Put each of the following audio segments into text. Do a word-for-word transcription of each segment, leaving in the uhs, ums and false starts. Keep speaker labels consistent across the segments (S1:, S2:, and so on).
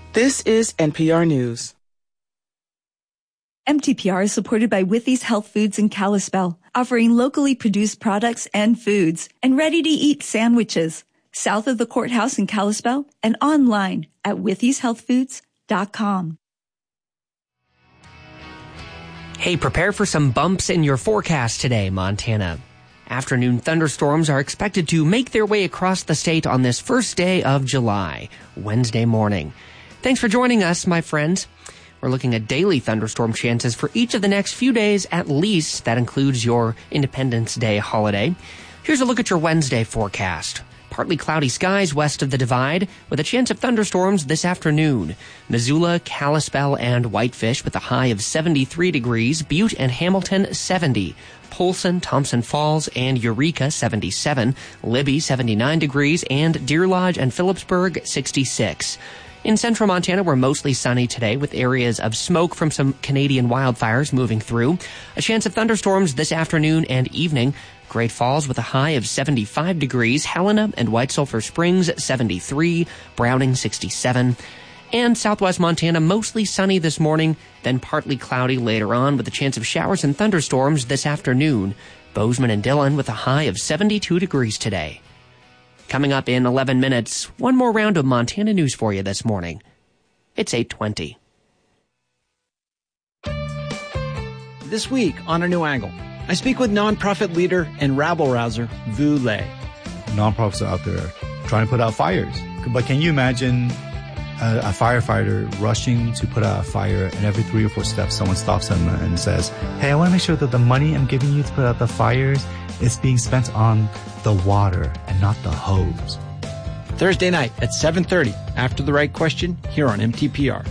S1: This is N P R News.
S2: M T P R is supported by Withys Health Foods in Kalispell, offering locally produced products and foods and ready-to-eat sandwiches. South of the courthouse in Kalispell and online at withys health foods dot com.
S3: Hey, prepare for some bumps in your forecast today, Montana. Afternoon thunderstorms are expected to make their way across the state on this first day of July, Wednesday morning. Thanks for joining us, my friends. We're looking at daily thunderstorm chances for each of the next few days at least. That includes your Independence Day holiday. Here's a look at your Wednesday forecast. Partly cloudy skies west of the Divide with a chance of thunderstorms this afternoon. Missoula, Kalispell, and Whitefish with a high of seventy-three degrees. Butte and Hamilton, seventy. Polson, Thompson Falls, and Eureka, seventy-seven. Libby, seventy-nine degrees. And Deer Lodge and Phillipsburg, sixty-six. In central Montana, we're mostly sunny today with areas of smoke from some Canadian wildfires moving through. A chance of thunderstorms this afternoon and evening. Great Falls with a high of seventy-five degrees. Helena and White Sulphur Springs, seventy-three. Browning, sixty-seven. And southwest Montana, mostly sunny this morning, then partly cloudy later on with a chance of showers and thunderstorms this afternoon. Bozeman and Dillon with a high of seventy-two degrees today. Coming up in eleven minutes, one more round of Montana news for you this morning. It's eight twenty.
S4: This week on A New Angle, I speak with nonprofit leader and rabble-rouser Vu Le.
S5: Nonprofits are out there trying to put out fires. But can you imagine a, a firefighter rushing to put out a fire, and every three or four steps someone stops them and says, hey, I want to make sure that the money I'm giving you to put out the fires is being spent on the water and not the hose.
S4: Thursday night at seven thirty, after the right question, here on M T P R.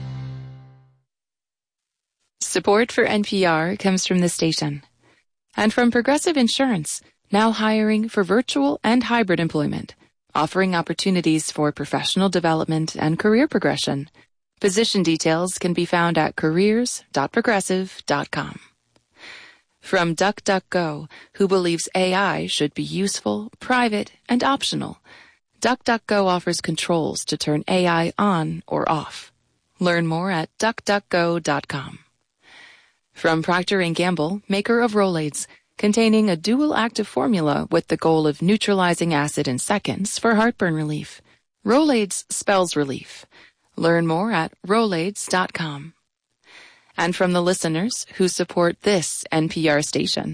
S6: Support for N P R comes from the station and from Progressive Insurance, now hiring for virtual and hybrid employment, offering opportunities for professional development and career progression. Position details can be found at careers dot progressive dot com. From DuckDuckGo, who believes A I should be useful, private, and optional, DuckDuckGo offers controls to turn A I on or off. Learn more at duck duck go dot com. From Procter and Gamble, maker of Rolaids, containing a dual active formula with the goal of neutralizing acid in seconds for heartburn relief. Rolaids spells relief. Learn more at rolaids dot com. And from the listeners who support this N P R station.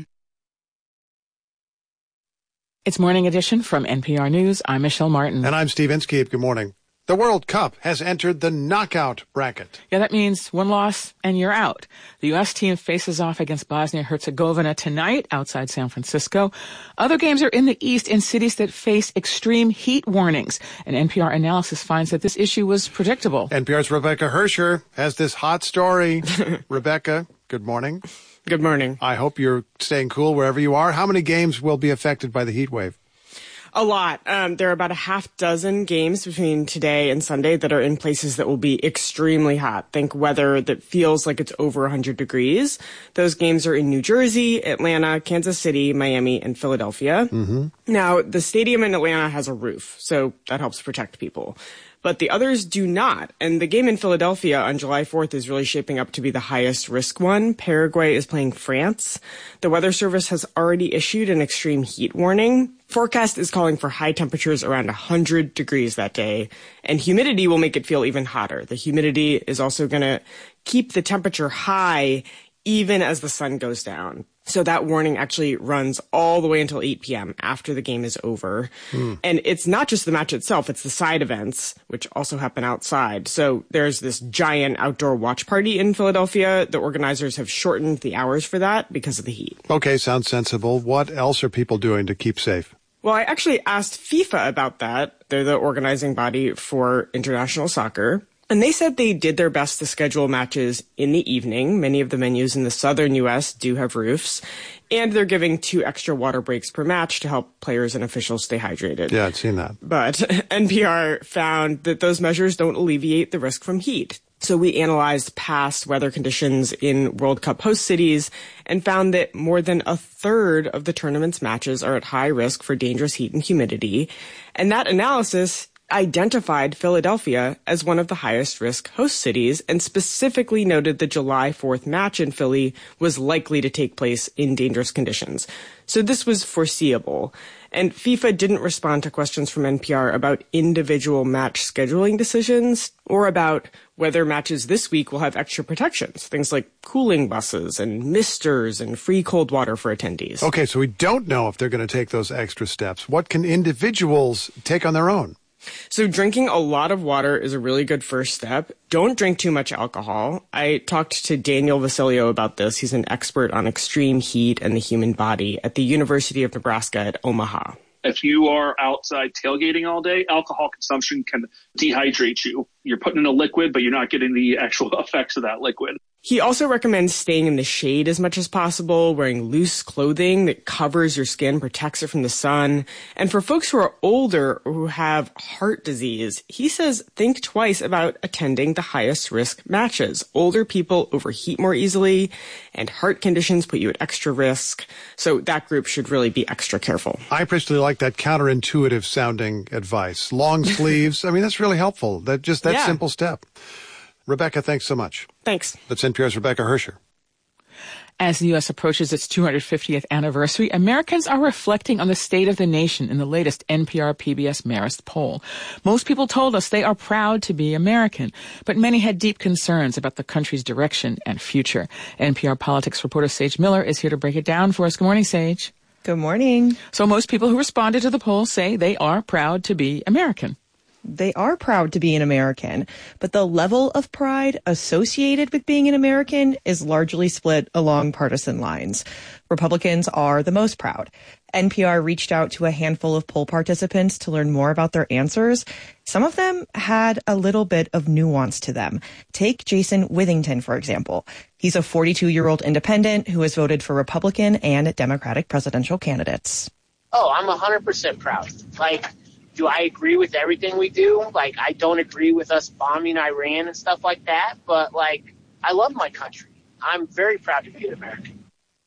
S1: It's Morning Edition from N P R News. I'm Michelle Martin.
S7: And I'm Steve Inskeep. Good morning. The World Cup has entered the knockout bracket.
S1: Yeah, that means one loss and you're out. The U S team faces off against Bosnia-Herzegovina tonight outside San Francisco. Other games are in the East in cities that face extreme heat warnings. An N P R analysis finds that this issue was predictable.
S7: N P R's Rebecca Hersher has this hot story. Rebecca, good morning.
S8: Good morning.
S7: I hope you're staying cool wherever you are. How many games will be affected by the heat wave?
S8: A lot. Um, there are about a half dozen games between today and Sunday that are in places that will be extremely hot. Think weather that feels like it's over one hundred degrees. Those games are in New Jersey, Atlanta, Kansas City, Miami, and Philadelphia.
S7: Mm-hmm.
S8: Now, the stadium in Atlanta has a roof, so that helps protect people. But the others do not. And the game in Philadelphia on July fourth is really shaping up to be the highest risk one. Paraguay is playing France. The Weather Service has already issued an extreme heat warning. Forecast is calling for high temperatures around one hundred degrees that day. And humidity will make it feel even hotter. The humidity is also going to keep the temperature high even as the sun goes down. So that warning actually runs all the way until eight p.m. after the game is over. Mm. And it's not just the match itself, it's the side events, which also happen outside. So there's this giant outdoor watch party in Philadelphia. The organizers have shortened the hours for that because of the heat.
S7: Okay, sounds sensible. What else are people doing to keep safe?
S8: Well, I actually asked FIFA about that. They're the organizing body for international soccer. And they said they did their best to schedule matches in the evening. Many of the venues in the southern U S do have roofs. And they're giving two extra water breaks per match to help players and officials stay hydrated.
S7: Yeah, I'd seen that.
S8: But N P R found that those measures don't alleviate the risk from heat. So we analyzed past weather conditions in World Cup host cities and found that more than a third of the tournament's matches are at high risk for dangerous heat and humidity. And that analysis identified Philadelphia as one of the highest risk host cities and specifically noted the July fourth match in Philly was likely to take place in dangerous conditions. So this was foreseeable. And FIFA didn't respond to questions from N P R about individual match scheduling decisions or about whether matches this week will have extra protections, things like cooling buses and misters and free cold water for attendees.
S7: Okay, so we don't know if they're going to take those extra steps. What can individuals take on their own?
S8: So drinking a lot of water is a really good first step. Don't drink too much alcohol. I talked to Daniel Vasilio about this. He's an expert on extreme heat and the human body at the University of Nebraska at Omaha.
S9: If you are outside tailgating all day, alcohol consumption can dehydrate you. You're putting in a liquid, but you're not getting the actual effects of that liquid.
S8: He also recommends staying in the shade as much as possible, wearing loose clothing that covers your skin, protects it from the sun. And for folks who are older or who have heart disease, he says think twice about attending the highest risk matches. Older people overheat more easily, and heart conditions put you at extra risk. So that group should really be extra careful.
S7: I personally like that counterintuitive sounding advice. Long sleeves. I mean, that's really helpful. That just that
S8: Yeah.
S7: simple step. Rebecca, thanks so much.
S8: Thanks.
S7: That's N P R's Rebecca Hersher.
S1: As the U S approaches its two hundred fiftieth anniversary, Americans are reflecting on the state of the nation in the latest N P R P B S Marist poll. Most people told us they are proud to be American, but many had deep concerns about the country's direction and future. N P R politics reporter Sage Miller is here to break it down for us. Good morning, Sage.
S10: Good morning.
S1: So most people who responded to the poll say they are proud to be American.
S10: They are proud to be an American, but the level of pride associated with being an American is largely split along partisan lines. Republicans are the most proud. N P R reached out to a handful of poll participants to learn more about their answers. Some of them had a little bit of nuance to them. Take Jason Withington, for example. He's a forty-two-year-old independent who has voted for Republican and Democratic presidential candidates.
S11: Oh, I'm one hundred percent proud. Like, do I agree with everything we do? Like, I don't agree with us bombing Iran and stuff like that, but, like, I love my country. I'm very proud to be an American.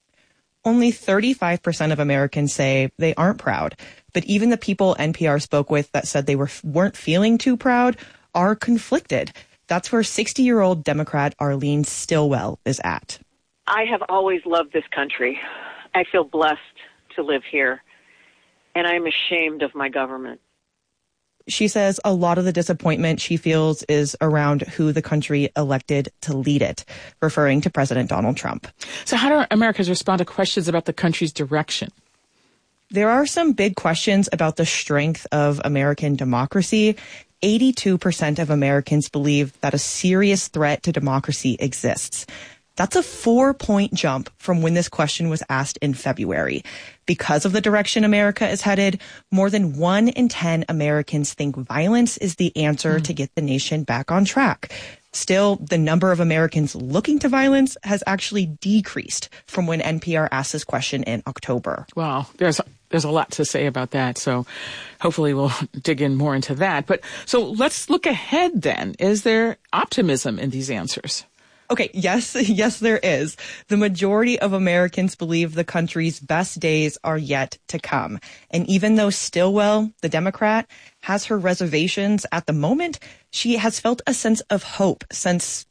S10: Only thirty-five percent of Americans say they aren't proud, but even the people N P R spoke with that said they were, weren't feeling too proud are conflicted. That's where sixty-year-old Democrat Arlene Stillwell is at.
S12: I have always loved this country. I feel blessed to live here, and I'm ashamed of my government.
S10: She says a lot of the disappointment she feels is around who the country elected to lead it, referring to President Donald Trump.
S1: So how do Americans respond to questions about the country's direction?
S10: There are some big questions about the strength of American democracy. eighty-two percent of Americans believe that a serious threat to democracy exists. That's a four-point jump from when this question was asked in February. Because of the direction America is headed, more than one in ten Americans think violence is the answer mm. to get the nation back on track. Still, the number of Americans looking to violence has actually decreased from when N P R asked this question in October.
S1: Wow, there's there's a lot to say about that, so hopefully we'll dig in more into that. But so let's look ahead then. Is there optimism in these answers?
S10: Okay, yes, yes, there is. The majority of Americans believe the country's best days are yet to come. And even though Stillwell, the Democrat, has her reservations at the moment, she has felt a sense of hope since